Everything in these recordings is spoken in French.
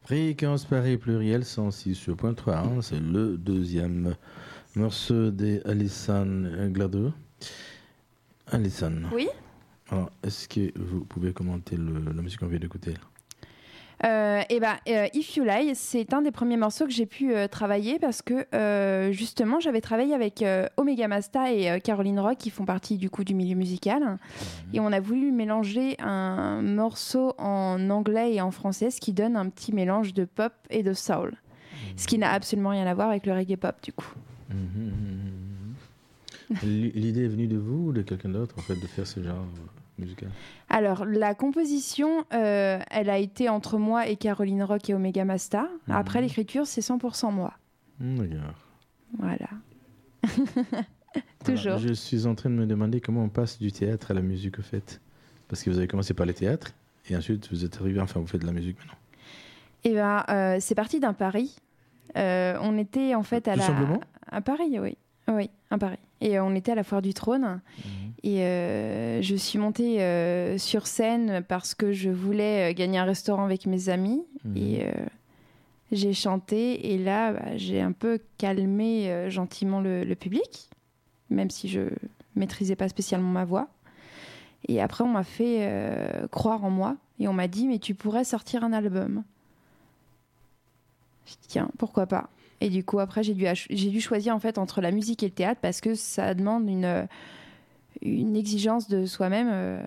Fréquence Paris pluriel 106.3, hein, c'est le deuxième morceau des Alison Glado. Alison. Oui. Alors, est-ce que vous pouvez commenter la musique qu'on vient d'écouter? If You Lie, c'est un des premiers morceaux que j'ai pu travailler parce que justement j'avais travaillé avec Omega Masta et Caroline Rock qui font partie du coup du milieu musical et on a voulu mélanger un morceau en anglais et en français, ce qui donne un petit mélange de pop et de soul, ce qui n'a absolument rien à voir avec le reggae pop du coup. L'idée est venue de vous ou de quelqu'un d'autre en fait de faire ce genre musical? Alors, la composition, elle a été entre moi et Caroline Rock et Omega Masta. Après, l'écriture, c'est 100% moi. D'accord. Voilà. Toujours. Alors, je suis en train de me demander comment on passe du théâtre à la musique, au fait. Parce que vous avez commencé par le théâtre, et ensuite vous êtes arrivé, enfin, vous faites de la musique maintenant. C'est parti d'un pari. On était en fait Tout simplement à Paris, oui. Oui, à Paris. Et on était à la Foire du Trône. Et je suis montée sur scène parce que je voulais gagner un restaurant avec mes amis. Et j'ai chanté. Et là, j'ai un peu calmé gentiment le public, même si je maîtrisais pas spécialement ma voix. Et après, on m'a fait croire en moi. Et on m'a dit, mais tu pourrais sortir un album. Je dis, tiens, pourquoi pas. Et du coup, après, j'ai dû choisir en fait entre la musique et le théâtre parce que ça demande une exigence de soi-même.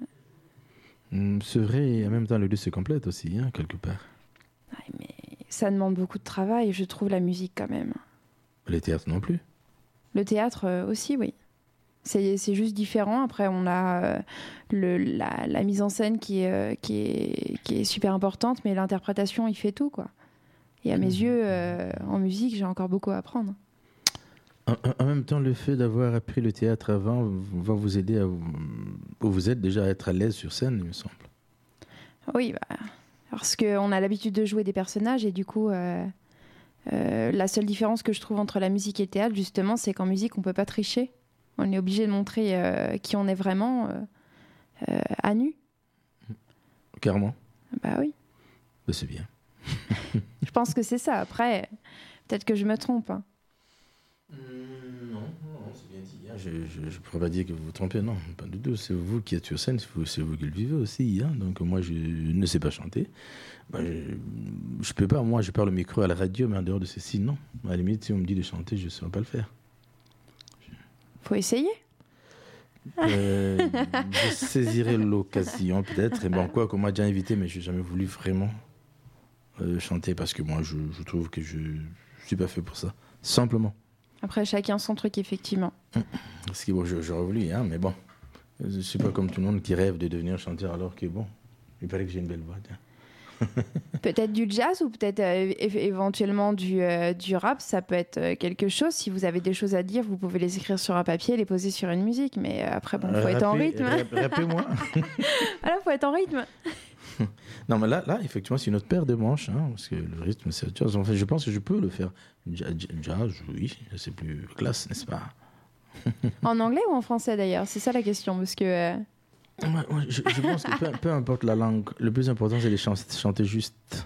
C'est vrai, et en même temps, le deux se complète aussi, hein, quelque part. Ouais, mais ça demande beaucoup de travail, je trouve, la musique quand même. Le théâtre non plus. Le théâtre aussi, oui. C'est juste différent. Après, on a la mise en scène qui est super importante, mais l'interprétation, il fait tout, quoi. Et à mes yeux, en musique, j'ai encore beaucoup à apprendre. En même temps, le fait d'avoir appris le théâtre avant va vous aider vous êtes déjà à être à l'aise sur scène, il me semble. Oui, parce qu'on a l'habitude de jouer des personnages et du coup, la seule différence que je trouve entre la musique et le théâtre, justement, c'est qu'en musique, on ne peut pas tricher. On est obligé de montrer qui on est vraiment à nu. Clairement. Bah oui. Bah, c'est bien. Je pense que c'est ça. Après, peut-être que je me trompe. Hein. Non, c'est bien dit. Je ne pourrais pas dire que vous vous trompez, non, pas du tout. C'est vous qui êtes sur scène, c'est vous qui le vivez aussi. Hein. Donc moi, je ne sais pas chanter. Je peux pas, moi, je parle au micro à la radio, mais en dehors de ceci, non. À la limite, si on me dit de chanter, je ne saurais pas le faire. Faut essayer. Je saisirai l'occasion, peut-être. Et bon, quoi qu'on m'a déjà invité, mais je n'ai jamais voulu vraiment chanter parce que moi, je trouve que je ne suis pas fait pour ça. Simplement. Après, chacun son truc, effectivement. Parce que bon, j'aurais voulu, hein, mais bon, je ne suis pas comme tout le monde qui rêve de devenir chanteur alors que bon, il paraît que j'ai une belle voix. Peut-être du jazz ou peut-être éventuellement du rap, ça peut être quelque chose. Si vous avez des choses à dire, vous pouvez les écrire sur un papier, les poser sur une musique. Mais après, bon, faut être en rythme. Rappelez-moi. Voilà, faut être en rythme. Non, mais là, effectivement, c'est une autre paire de manches, hein, parce que le rythme, c'est autre chose. En fait, je pense que je peux le faire. Jazz, oui, c'est plus classe, n'est-ce pas? En anglais ou en français, d'ailleurs? C'est ça la question, parce que... Je pense que peu importe la langue, le plus important, c'est de chanter juste.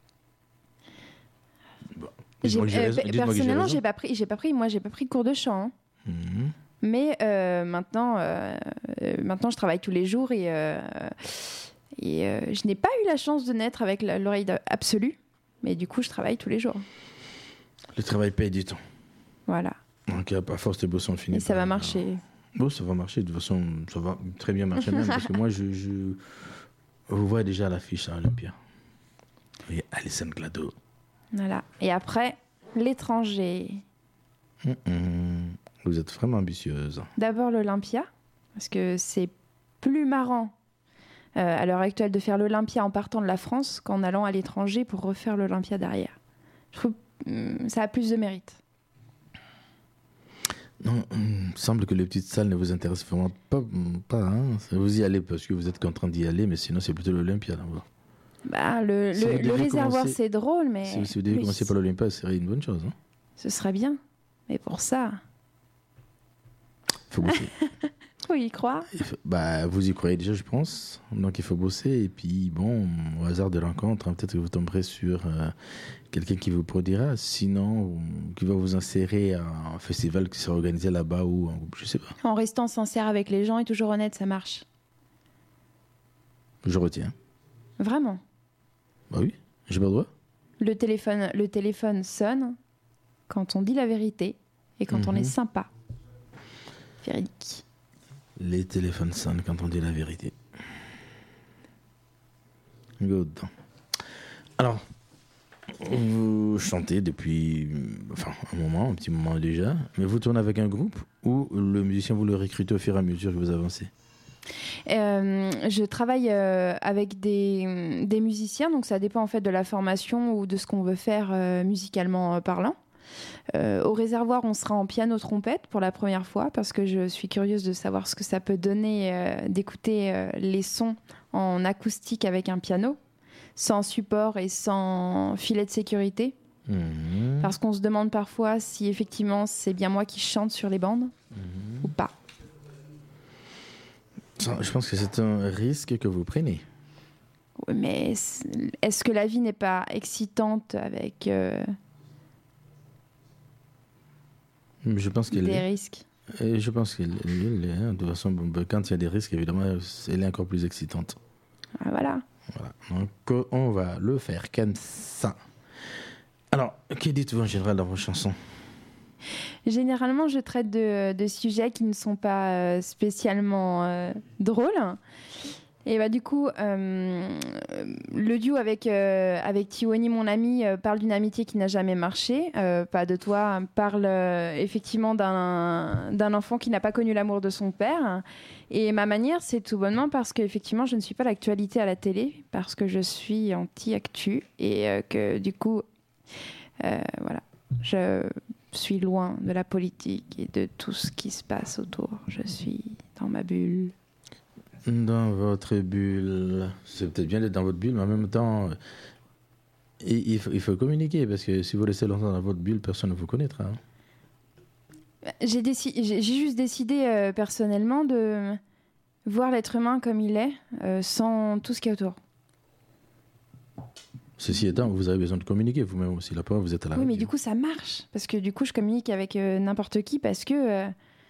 Bon, personnellement, j'ai pas pris de cours de chant. Hein. Mais maintenant, je travaille tous les jours et je n'ai pas eu la chance de naître avec l'oreille absolue, mais du coup, je travaille tous les jours. Le travail paye du temps. Voilà. Donc, à force de bosser, on finit. Et ça va marcher. Bon, ça va marcher. De toute façon, ça va très bien marcher même, parce que moi, je vous vois déjà à l'affiche à Olympia. Et Alison Glado. Voilà. Et après, l'étranger. Vous êtes vraiment ambitieuse. D'abord l'Olympia, parce que c'est plus marrant à l'heure actuelle de faire l'Olympia en partant de la France qu'en allant à l'étranger pour refaire l'Olympia derrière. Je trouve que ça a plus de mérite. Non, il me semble que les petites salles ne vous intéressent vraiment pas hein. Vous y allez parce que vous êtes contraint d'y aller, mais sinon c'est plutôt l'Olympia là-bas. Bah, le réservoir c'est drôle, mais... Si vous devez commencer par l'Olympia, ce serait une bonne chose. Hein. Ce serait bien, mais pour ça... Faut bosser. Faut y croire. Vous y croyez déjà, je pense. Donc, il faut bosser. Et puis, bon, au hasard de rencontre, peut-être que vous tomberez sur quelqu'un qui vous produira. Sinon, qui va vous insérer à un festival qui sera organisé là-bas ou en groupe, je sais pas. En restant sincère avec les gens et toujours honnête, ça marche. Je retiens. Vraiment. Bah oui, j'ai pas le droit. Le téléphone sonne quand on dit la vérité et quand on est sympa. Véridique. Les téléphones sonnent quand on dit la vérité. Good. Alors, vous chantez depuis un petit moment déjà, mais vous tournez avec un groupe ou le musicien vous le recrutez au fur et à mesure que vous avancez? Je travaille avec des musiciens, donc ça dépend en fait de la formation ou de ce qu'on veut faire musicalement parlant. Au réservoir, on sera en piano-trompette pour la première fois parce que je suis curieuse de savoir ce que ça peut donner d'écouter les sons en acoustique avec un piano, sans support et sans filet de sécurité. Parce qu'on se demande parfois si effectivement c'est bien moi qui chante sur les bandes ou pas. Je pense que c'est un risque que vous prenez. Oui, mais est-ce que la vie n'est pas excitante avec je pense qu'il des risques? Et je pense qu'elle est, de toute façon, quand il y a des risques, évidemment, elle est encore plus excitante. Ah, voilà. Donc, on va le faire comme ça. Alors, que dites-vous en général dans vos chansons? Généralement, je traite de sujets qui ne sont pas spécialement drôles. Et du coup, le duo avec Tiwani, mon ami, parle d'une amitié qui n'a jamais marché. Pas de toi, parle effectivement d'un enfant qui n'a pas connu l'amour de son père. Et ma manière, c'est tout bonnement parce qu'effectivement, je ne suis pas l'actualité à la télé, parce que je suis anti-actu et que du coup, voilà, je suis loin de la politique et de tout ce qui se passe autour. Je suis dans ma bulle. Dans votre bulle. C'est peut-être bien d'être dans votre bulle, mais en même temps, il faut communiquer, parce que si vous restez longtemps dans votre bulle, personne ne vous connaîtra. J'ai juste décidé personnellement de voir l'être humain comme il est, sans tout ce qu'il y a autour. Ceci étant, vous avez besoin de communiquer vous-même aussi. La preuve, vous êtes à la radio. Oui, mais du coup, ça marche. Parce que du coup, je communique avec n'importe qui parce que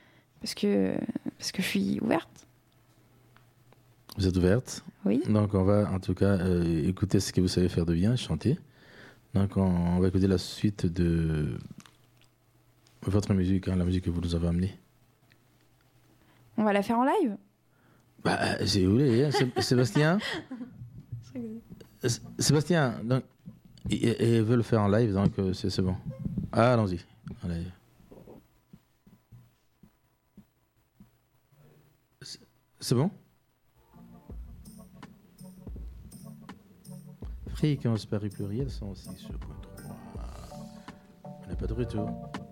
je suis ouverte. Vous êtes ouverte? Oui. Donc, on va en tout cas écouter ce que vous savez faire de bien, chanter. Donc, on va écouter la suite de votre musique, la musique que vous nous avez amenée. On va la faire en live? Si vous voulez, hein, Sébastien. Sébastien, donc, il veut le faire en live, donc c'est bon. Allons-y. Allez. C'est bon? Fréquence Paris Pluriel 106.3. On n'est pas de retour.